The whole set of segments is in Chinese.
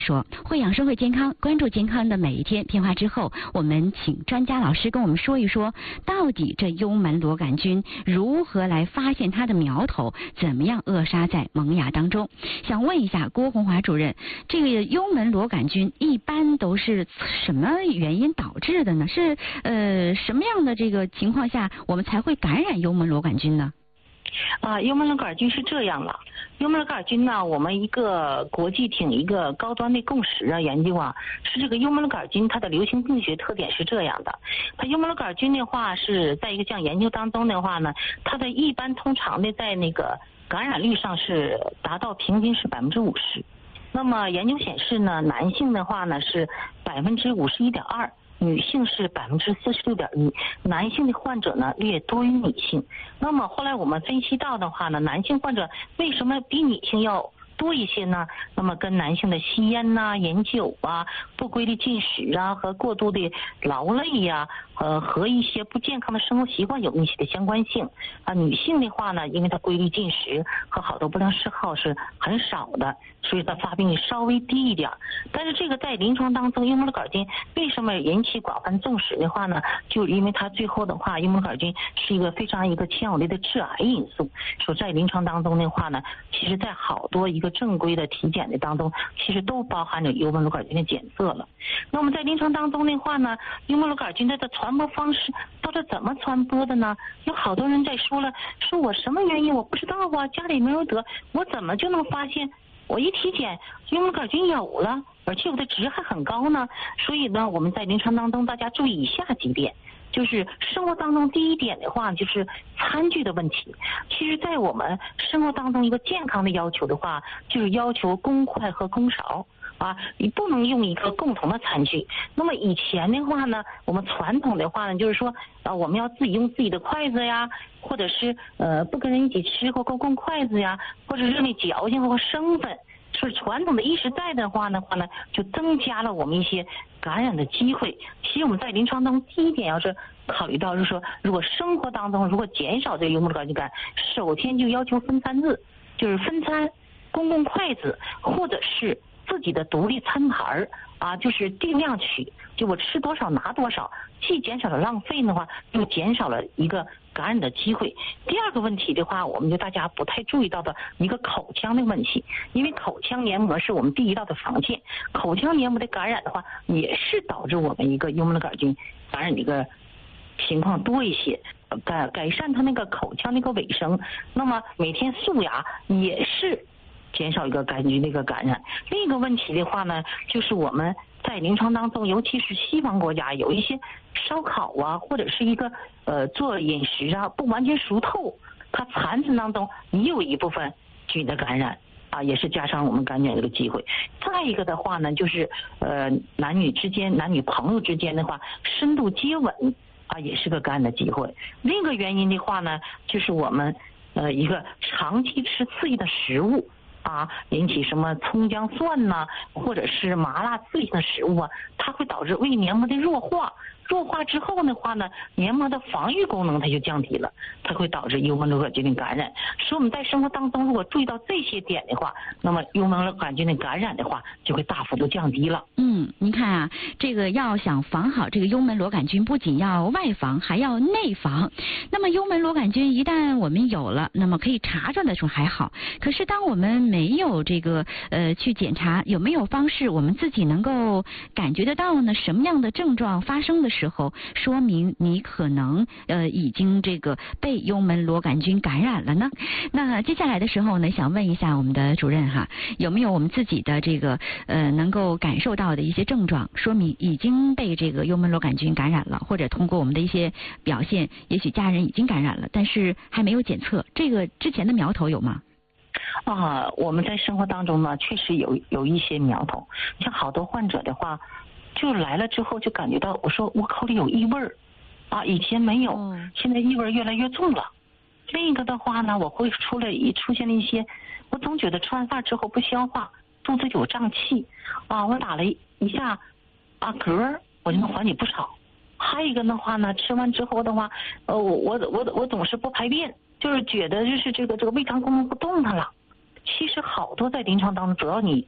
说会养生会健康，关注健康的每一天。片花之后，我们请专家老师跟我们说一说，到底这幽门螺杆菌如何来发现它的苗头，怎么样扼杀在萌芽当中。想问一下郭红华主任，这个幽门螺杆菌一般都是什么原因导致的呢？是什么样的这个情况下我们才会感染幽门螺杆菌呢？ 幽门螺杆菌是这样的，幽门螺杆菌呢，我们一个国际挺一个高端的共识研究是这个幽门螺杆菌它的流行病学特点是这样的。它幽门螺杆菌的话是在一个这样研究当中的话呢，它的一般通常的在那个感染率上是达到平均是50%。那么研究显示呢，男性的话呢是51.2%。女性是46.1%，男性的患者呢略多于女性。那么后来我们分析到的话呢，男性患者为什么比女性要多一些呢？那么跟男性的吸烟饮酒不规律进食和过度的劳累和一些不健康的生活习惯有密切的相关性。女性的话呢，因为她规律进食和好多不良嗜好是很少的，所以她发病率稍微低一点。但是这个在临床当中，幽门螺杆菌为什么引起广泛重视的话呢？就因为它最后的话，幽门螺杆菌是一个非常强有力的致癌因素。说在临床当中的话呢，其实在好多一个正规的体检的当中，其实都包含着幽门螺杆菌的检测了。那么在临床当中的话呢，幽门螺杆菌它的传播方式到底怎么传播的呢？有好多人在说了，说我什么原因我不知道家里没有得，我怎么就能发现？我一体检幽门螺杆菌有了，而且我的值还很高呢。所以呢，我们在临床当中大家注意以下几点。就是生活当中第一点的话，就是餐具的问题。其实在我们生活当中一个健康的要求的话，就是要求公筷和公勺你不能用一个共同的餐具。那么以前的话呢，我们传统的话呢，就是说我们要自己用自己的筷子或者是不跟人一起吃或共筷子或者是那矫情或生分。是传统的意识在的话呢，就增加了我们一些感染的机会。其实我们在临床当中第一点要是考虑到，就是说如果生活当中如果减少这个幽门螺杆菌感染，首先就要求分餐制，就是分餐、公共筷子或者是自己的独立餐盘就是定量取，就我吃多少拿多少，既减少了浪费的话，又减少了一个感染的机会。第二个问题的话，我们就大家不太注意到的一个口腔的问题，因为口腔黏膜是我们第一道的防线，口腔黏膜的感染的话，也是导致我们一个幽门螺杆菌感染的一个情况多一些。改善它那个口腔那个卫生，那么每天漱牙也是减少一个杆菌的一个感染。另一个问题的话呢，就是我们在临床当中，尤其是西方国家，有一些烧烤或者是一个做饮食不完全熟透，它残存当中也有一部分菌的感染也是加上我们感染这个机会。再一个的话呢，就是男女朋友之间的话，深度接吻也是个感染的机会。另一个原因的话呢，就是我们一个长期吃刺激的食物引起什么葱姜蒜或者是麻辣刺激的食物它会导致胃黏膜的弱化。弱化之后的话呢，黏膜的防御功能它就降低了，它会导致幽门螺杆菌的感染。所以我们在生活当中如果注意到这些点的话，那么幽门螺杆菌的感染的话就会大幅度降低了。 您看这个要想防好这个幽门螺杆菌，不仅要外防还要内防。那么幽门螺杆菌一旦我们有了，那么可以查出来的时候还好，可是当我们没有这个去检查，有没有方式我们自己能够感觉得到呢？什么样的症状发生的时候说明你可能已经这个被幽门螺杆菌感染了呢？那接下来的时候呢，想问一下我们的主任有没有我们自己的这个能够感受到的一些症状，说明已经被这个幽门螺杆菌感染了，或者通过我们的一些表现，也许家人已经感染了，但是还没有检测，这个之前的苗头有吗？ 我们在生活当中呢，确实有一些苗头。像好多患者的话，就来了之后就感觉到，我说我口里有异味儿以前没有，现在异味越来越重了。另一个的话呢，我会出现了一些，我总觉得吃完饭之后不消化，肚子有胀气我打了一下嗝，我就能缓解不少。还有一个的话呢，吃完之后的话，我总是不排便，就是觉得就是这个胃肠功能不动弹了。其实好多在临床当中，只要你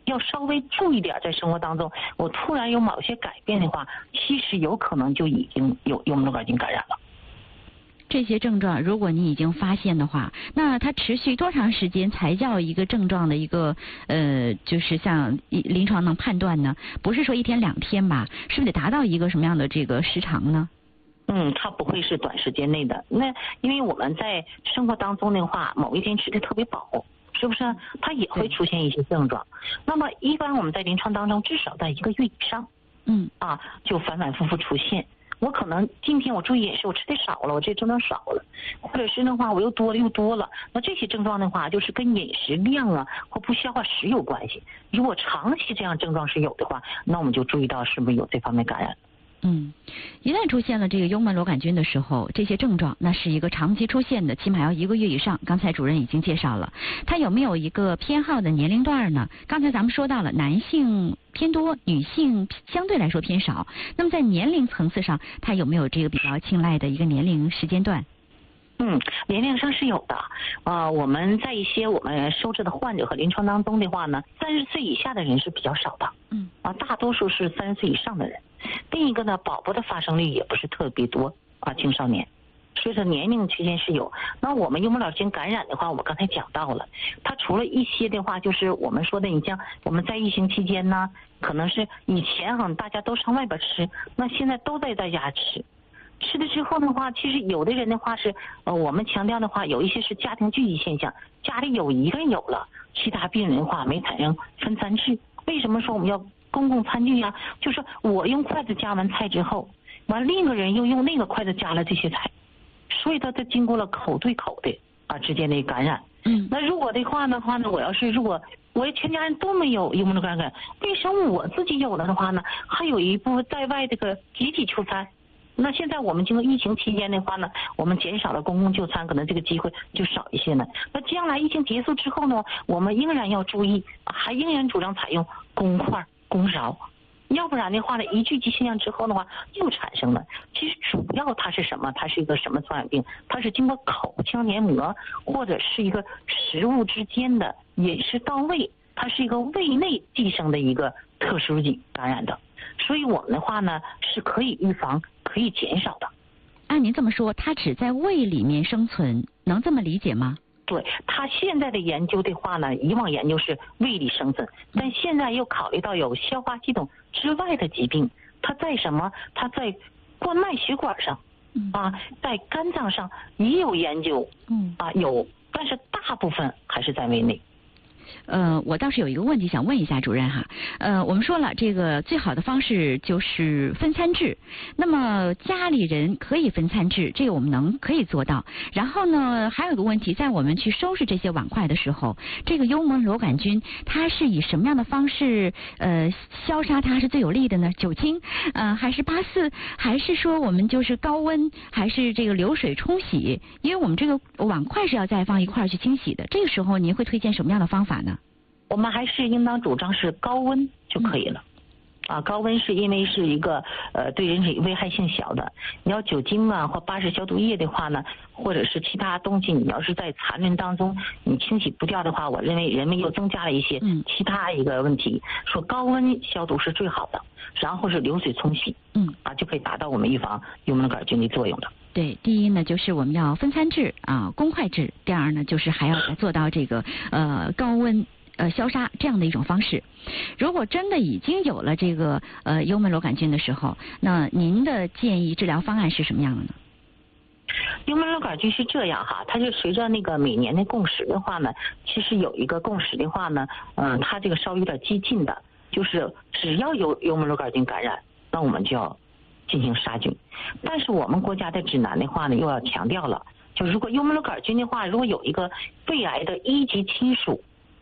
要稍微注意点，在生活当中，我突然有某些改变的话，其实有可能就已经有幽门螺杆菌感染了。 这些症状，如果你已经发现的话，那它持续多长时间才叫一个症状的一个就是像临床能判断呢？不是说1天2天吧？是不是得达到一个什么样的这个时长呢？ 它不会是短时间内的。那因为我们在生活当中的话，某一天吃的特别饱，是不是？它也会出现一些症状。那么一般我们在临床当中，至少在1个月以上，就反反复复出现。我可能今天我注意饮食，我吃的少了，我这症状少了，或者是的话我又多了。那这些症状的话，就是跟饮食量啊或不消化食有关系。如果长期这样症状是有的话，那我们就注意到是不是有这方面感染。 一旦出现了这个幽门螺杆菌的时候，这些症状那是一个长期出现的，起码要1个月以上。刚才主任已经介绍了，它有没有一个偏好的年龄段呢？刚才咱们说到了男性偏多，女性相对来说偏少。那么在年龄层次上，它有没有这个比较青睐的一个年龄时间段？ 年龄上是有的。我们在一些我们收治的患者和临床当中的话呢，30岁以下的人是比较少的。大多数是30岁以上的人。另一个呢，宝宝的发生率也不是特别多青少年。所以说年龄区间是有。那我们幽门螺杆菌感染的话，我刚才讲到了，它除了一些的话，就是我们说的，你像我们在疫情期间呢，可能是以前大家都上外边吃，那现在都在家吃。吃了之后的话，其实有的人的话是我们强调的话，有一些是家庭聚集现象，家里有一个人有了，其他病人的话没产生分餐制。为什么说我们要公共餐具呀？就是我用筷子夹完菜之后，完另一个人又用那个筷子夹了这些菜，所以它经过了口对口的之间的感染。那如果的话呢，如果我全家人都没有幽门螺杆菌，为什么我自己有了的话呢？还有一部分在外这个集体就餐。那现在我们经过疫情期间的话呢，我们减少了公共就餐，可能这个机会就少一些呢。那将来疫情结束之后呢，我们仍然要注意，还仍然主张采用公筷公勺，要不然的话呢，一聚集现象之后的话又产生了。其实主要它是什么？它是一个什么传染病？它是经过口腔黏膜或者是一个食物之间的饮食到位，它是一个胃内寄生的一个特殊菌感染的。所以我们的话呢是可以预防可以减少的。 按您这么说，它只在胃里面生存，能这么理解吗？ 对，它现在的研究的话呢，以往研究是胃里生存，但现在又考虑到有消化系统之外的疾病，它在什么？它在冠脉血管上，在肝脏上也有研究，有，但是大部分还是在胃内。 我倒是有一个问题想问一下主任哈。我们说了，这个最好的方式就是分餐制。那么家里人可以分餐制，这个我们可以做到。然后呢，还有一个问题，在我们去收拾这些碗筷的时候，这个幽门螺杆菌它是以什么样的方式消杀它是最有利的呢？酒精还是8四，还是说我们就是高温，还是这个流水冲洗？因为我们这个碗筷是要再放一块去清洗的，这个时候您会推荐什么样的方法呢？ 我们还是应当主张是高温就可以了。高温是因为是一个对人体危害性小的。你要酒精或巴氏消毒液的话呢，或者是其他东西，你要是在残留当中你清洗不掉的话，我认为人们又增加了一些其他一个问题，说高温消毒是最好的，然后是流水冲洗，就可以达到我们预防幽门螺杆菌的作用的。 对，第一呢就是我们要分餐制公筷制，第二呢就是还要做到这个高温消杀这样的一种方式。如果真的已经有了这个幽门螺杆菌的时候，那您的建议治疗方案是什么样的呢？ 幽门螺杆菌是这样它就随着那个每年的共识的话呢，其实有一个共识的话呢，它这个稍微有点激进的，就是只要有幽门螺杆菌感染，那我们就要进行杀菌。但是我们国家的指南的话呢，又要强调了，就如果幽门螺杆菌的话，如果有一个肺癌的1级亲属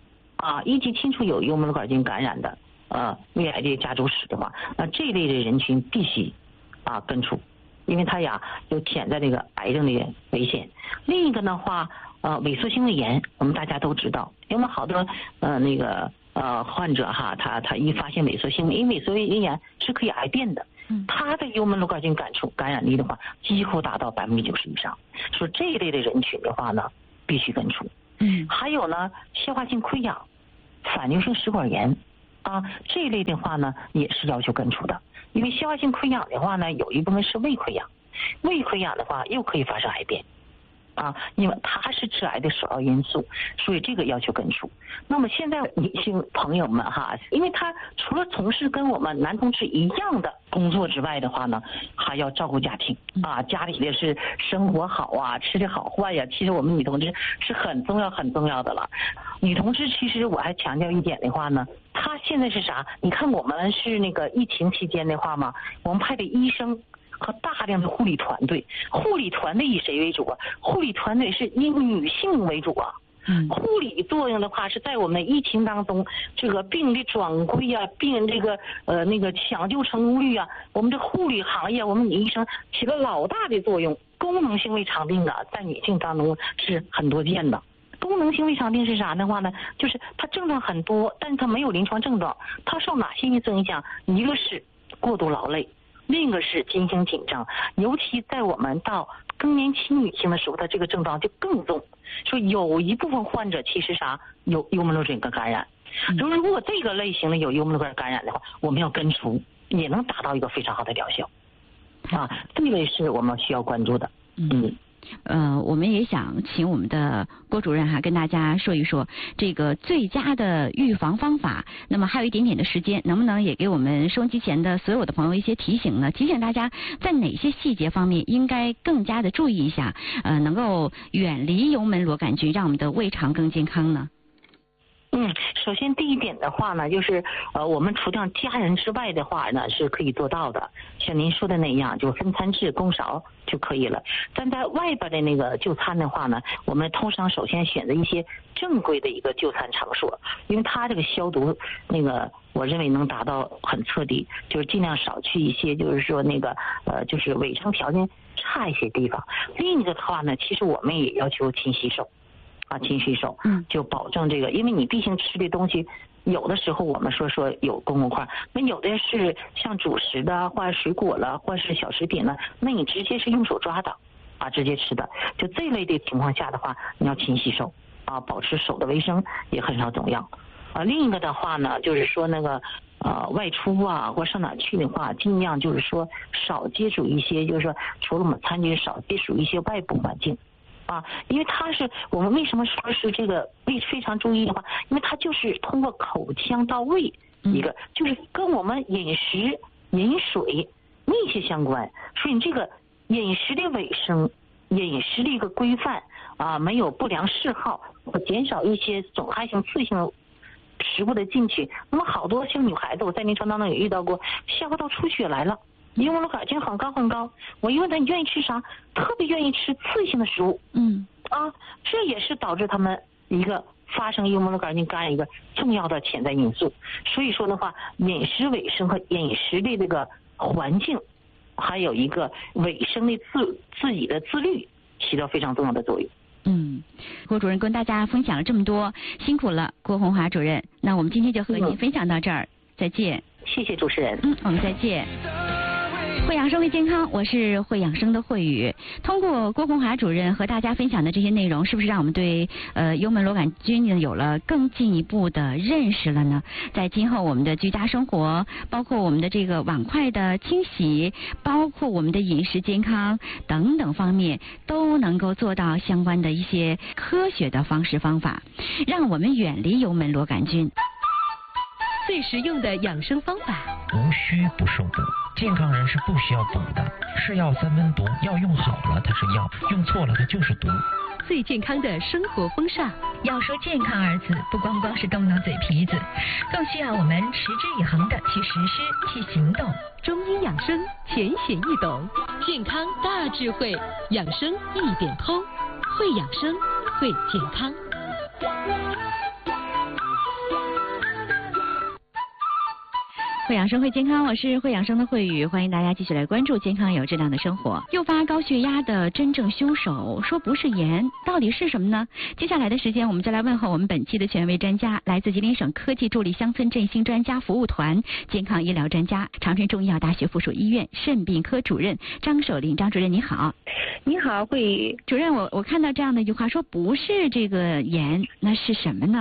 1级亲属有幽门螺杆菌感染的胃癌的家族史的话，那这一类的人群必须根除，因为它有潜在这个癌症的危险。另一个的话萎缩性胃炎，我们大家都知道，因为好多患者他一发现萎缩性胃炎，因为萎缩性胃炎是可以癌变的，他的幽门螺杆菌感染率的话几乎达到90%以上，说这一类的人群的话呢必须根除。还有呢，消化性溃疡、反流性食管炎， 啊，这一类的话呢也是要求根除的，因为消化性溃疡的话呢，有一部分是胃溃疡，胃溃疡的话又可以发生癌变。啊，因为它是致癌的首要因素，所以这个要求根除。那么现在女性朋友们哈，因为她除了从事跟我们男同志一样的工作之外的话呢，还要照顾家庭啊，家里的是生活好啊，吃的好坏呀，其实我们女同志是很重要的了。女同志其实我还强调一点的话呢，她现在是啥？你看我们是那个疫情期间的话嘛，我们派的医生和大量的护理团队，护理团队以谁为主啊？护理团队是以女性为主啊。护理作用的话是在我们疫情当中，这个病的转归啊，病人这个那个抢救成功率啊，我们这护理行业，我们女医生起了老大的作用。功能性胃肠病啊，在女性当中是很多见的。功能性胃肠病是啥的话呢？就是它症状很多，但是它没有临床症状。它受哪些因素影响？一个是过度劳累。另一个是精神紧张，尤其在我们到更年期女性的时候，她这个症状就更重。说有一部分患者其实啥有幽门螺杆菌感染，如果这个类型的有幽门螺杆感染的话，我们要根除，也能达到一个非常好的疗效。啊，这类是我们需要关注的。 我们也想请我们的郭主任跟大家说一说这个最佳的预防方法。那么还有一点点的时间，能不能也给我们收音机前的所有的朋友一些提醒呢？提醒大家在哪些细节方面应该更加的注意一下，能够远离幽门螺杆菌，让我们的胃肠更健康呢？ 首先第一点的话呢，就是我们除掉家人之外的话呢，是可以做到的。像您说的那样，就分餐制、公勺就可以了。但在外边的那个就餐的话呢，我们通常首先选择一些正规的一个就餐场所，因为它这个消毒那个，我认为能达到很彻底，就是尽量少去一些，就是说那个就是卫生条件差一些地方。另一个的话呢，其实我们也要求勤洗手。勤洗手，就保证这个，因为你毕竟吃的东西，有的时候我们说有公共块，那有的是像主食的，或者水果了，或者是小食品呢，那你直接是用手抓的，直接吃的，就这类的情况下的话，你要勤洗手，保持手的卫生也很重要。另一个的话呢，就是说那个外出或上哪去的话，尽量就是说少接触一些，就是说除了我们餐具，少接触一些外部环境。因为它是我们为什么说是这个胃非常注意的话，因为它就是通过口腔到胃一个，就是跟我们饮食饮水密切相关，所以你这个饮食的卫生、饮食的一个规范没有不良嗜好，减少一些损害性、刺激性食物的进去。那么好多像女孩子，我在临床当中也遇到过，消化道出血来了。幽门螺杆菌很高，我一问他你愿意吃啥，特别愿意吃刺激性的食物。这也是导致他们一个发生幽门螺杆菌感染一个重要的潜在因素。所以说的话，饮食卫生和饮食的这个环境，还有一个卫生的自己的自律，起到非常重要的作用。 郭主任跟大家分享了这么多，辛苦了，郭红华主任。那我们今天就和您分享到这儿，再见。 谢谢主持人。 我们再见。会养生为健康，我是会养生的慧宇。通过郭红华主任和大家分享的这些内容，是不是让我们对幽门螺杆菌呢有了更进一步的认识了呢？在今后我们的居家生活，包括我们的这个碗筷的清洗，包括我们的饮食健康等等方面，都能够做到相关的一些科学的方式方法，让我们远离幽门螺杆菌。 最实用的养生方法， 无需不受补。健康人是不需要补的，是药三分毒，药用好了它是药，用错了它就是毒。 最健康的生活风尚， 要说健康二字，不光光是动动嘴皮子，更需要我们持之以恒的去实施、去行动。 中医养生浅显易懂，健康大智慧，养生一点通，会养生，会健康。 会养生会健康，我是会养生的慧宇，欢迎大家继续来关注健康有质量的生活。诱发高血压的真正凶手，说不是盐，到底是什么呢？接下来的时间，我们再来问候我们本期的权威专家，来自吉林省科技助力乡村振兴专家服务团健康医疗专家，长春中医药大学附属医院肾病科主任张守林。张主任你好。 你好，慧宇主任，我看到这样的一句话，说不是这个盐，那是什么呢？